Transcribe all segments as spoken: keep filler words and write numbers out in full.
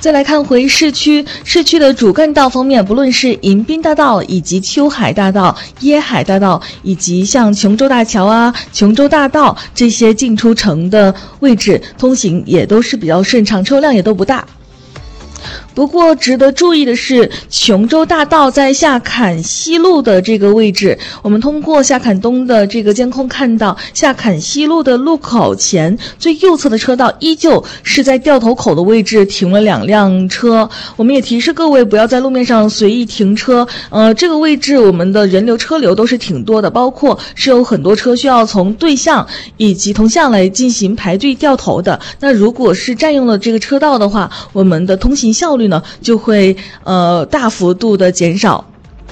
再来看回市区，市区的主干道方面，不论是迎宾大道以及秋海大道、椰海大道，以及像琼州大桥啊、琼州大道这些进出城的位置，通行也都是比较顺畅，车辆也都不大。不过值得注意的是，琼州大道在下坎西路的这个位置，我们通过下坎东的这个监控看到，下坎西路的路口前最右侧的车道依旧是在掉头口的位置停了两辆车。我们也提示各位不要在路面上随意停车，呃，这个位置我们的人流车流都是挺多的，包括是有很多车需要从对向以及同向来进行排队掉头的。那如果是占用了这个车道的话，我们的通行效率呢就会呃大幅度的减少。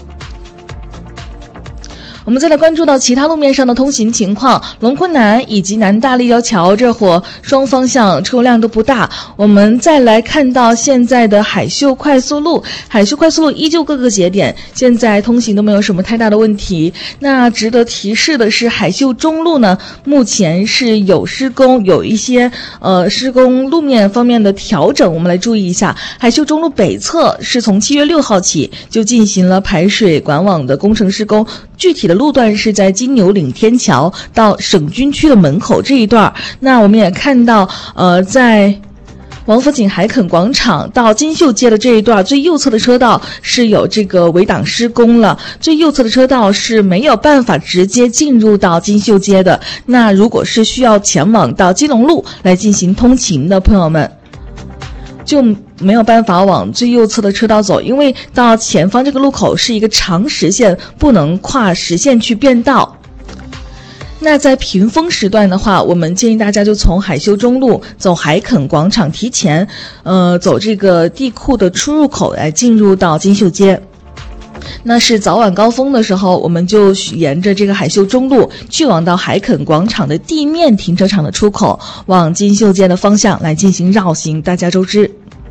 我们再来关注到其他路面上的通行情况，龙昆南以及南大立交桥这会双方向车辆都不大。我们再来看到现在的海秀快速路，海秀快速路依旧各个节点现在通行都没有什么太大的问题。那值得提示的是，海秀中路呢目前是有施工，有一些呃施工路面方面的调整，我们来注意一下。海秀中路北侧是从七月六号起就进行了排水管网的工程施工，具体的路段是在金牛岭天桥到省军区的门口这一段。那我们也看到呃在王府井海垦广场到金秀街的这一段，最右侧的车道是有这个围挡施工了，最右侧的车道是没有办法直接进入到金秀街的。那如果是需要前往到基隆路来进行通勤的朋友们，就没有办法往最右侧的车道走，因为到前方这个路口是一个长实线，不能跨实线去变道。那在屏风时段的话，我们建议大家就从海秀中路走海垦广场，提前呃走这个地库的出入口来进入到金秀街。那是早晚高峰的时候，我们就沿着这个海秀中路去往到海垦广场的地面停车场的出口，往金秀街的方向来进行绕行，大家周知。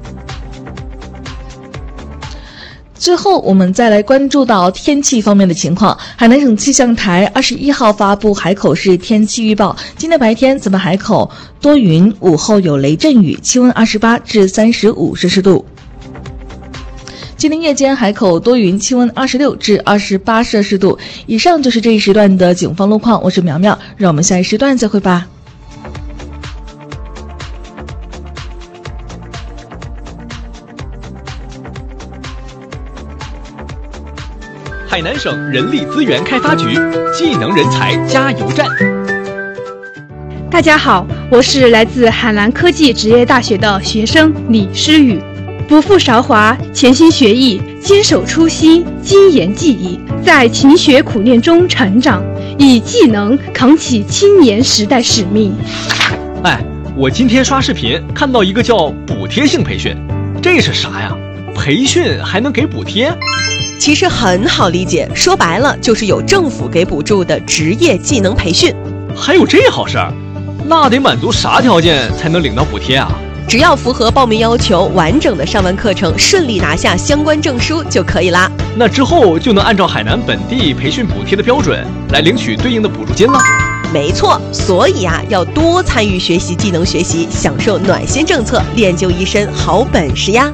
最后我们再来关注到天气方面的情况。海南省气象台二十一号发布海口市天气预报，今天白天咱们海口多云，午后有雷阵雨，气温二十八至三十五摄氏度。今天夜间海口多云，气温二十六至二十八摄氏度。以上就是这一时段的警方路况，我是苗苗，让我们下一时段再会吧。 海南省人力资源开发局技能人才加油站。 大家好，我是来自海南科技职业大学的学生李诗雨。不负韶华，潜心学艺，坚守初心，精研技艺，在勤学苦练中成长，以技能扛起青年时代使命。 哎，我今天刷视频看到一个叫补贴性培训，这是啥呀？培训还能给补贴？ 其实很好理解，说白了就是有政府给补助的职业技能培训。 还有这好事儿？那得满足啥条件才能领到补贴啊？ 只要符合报名要求，完整的上完课程，顺利拿下相关证书就可以啦。 那之后就能按照海南本地培训补贴的标准来领取对应的补助金了。 没错，所以啊，要多参与学习技能学习，享受暖心政策，练就一身好本事呀。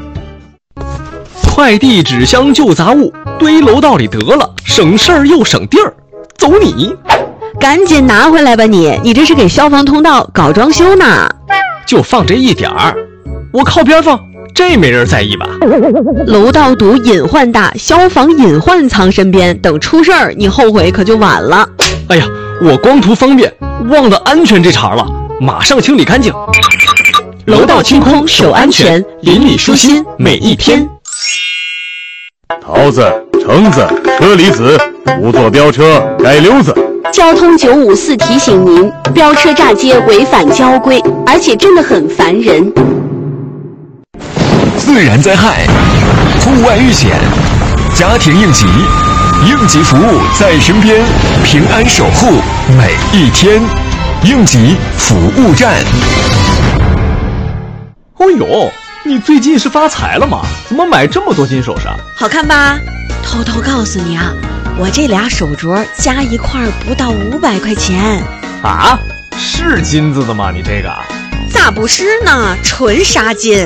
快递纸箱旧杂物堆楼道里得了，省事儿又省地儿，走你！ 赶紧拿回来吧你！你这是给消防通道搞装修呢？ 就放这一点儿，我靠边放，这没人在意吧？ 楼道堵隐患大，消防隐患藏身边，等出事儿你后悔可就晚了。 哎呀，我光图方便，忘了安全这茬了，马上清理干净。 楼道清空守安全，邻里舒心每一天。 桃子、橙子、车厘子，不做飙车改溜子。 交通九五四提醒您，飙车炸街违反交规，而且真的很烦人。 自然灾害、户外遇险、家庭应急，应急服务在身边，平安守护每一天。应急服务站。 哦呦，你最近是发财了吗？怎么买这么多金首饰？ 好看吧？偷偷告诉你啊，我这俩手镯加一块不到五百块钱。 啊？是金子的吗？你这个？ 咋不是呢？纯纱金。